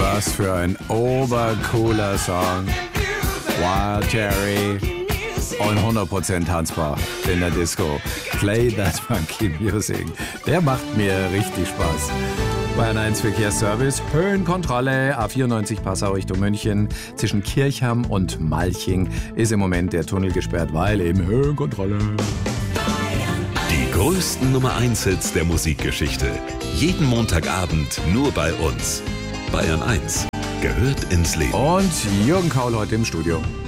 Was für ein obercooler Song. Wild Cherry und 100% tanzbar in der Disco. Play that funky music. Der macht mir richtig Spaß. Bayern 1 Verkehrsservice, Höhenkontrolle, A94 Passau Richtung München. Zwischen Kirchham und Malching ist im Moment der Tunnel gesperrt, weil eben Höhenkontrolle. Die größten Nummer 1 Hits der Musikgeschichte. Jeden Montagabend nur bei uns. Bayern 1 gehört ins Leben. Und Jürgen Kaul heute im Studio.